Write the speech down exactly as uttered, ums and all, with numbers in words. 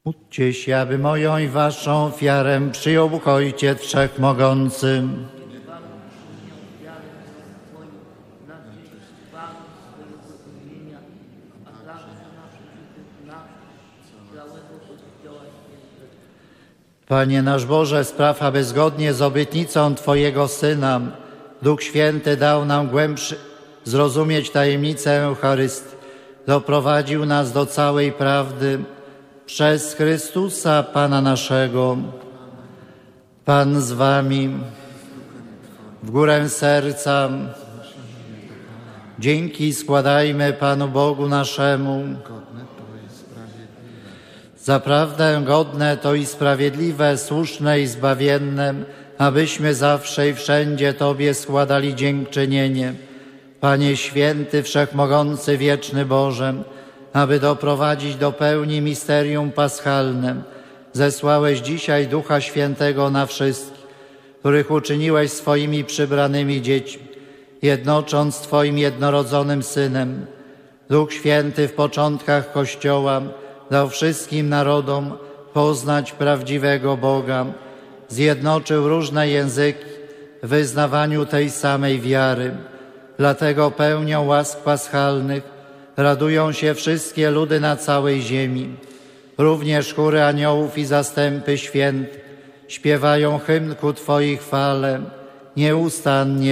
Módlcie się, aby moją i waszą ofiarę przyjął Bóg Ojciec Wszechmogący. Panie nasz Boże, spraw, aby zgodnie z obietnicą Twojego Syna Duch Święty dał nam głębszy zrozumieć tajemnicę Eucharystii, doprowadził nas do całej prawdy przez Chrystusa Pana naszego. Pan z wami, w górę serca, dzięki składajmy Panu Bogu naszemu. Zaprawdę godne to i sprawiedliwe, słuszne i zbawienne, abyśmy zawsze i wszędzie Tobie składali dziękczynienie. Panie święty, wszechmogący, wieczny Boże, aby doprowadzić do pełni misterium paschalne, zesłałeś dzisiaj Ducha Świętego na wszystkich, których uczyniłeś swoimi przybranymi dziećmi, jednocząc z Twoim jednorodzonym Synem. Duch Święty w początkach Kościoła dał wszystkim narodom poznać prawdziwego Boga, zjednoczył różne języki w wyznawaniu tej samej wiary. Dlatego pełnią łask paschalnych radują się wszystkie ludy na całej ziemi. Również chóry aniołów i zastępy świętych śpiewają hymn ku Twojej chwale nieustannie.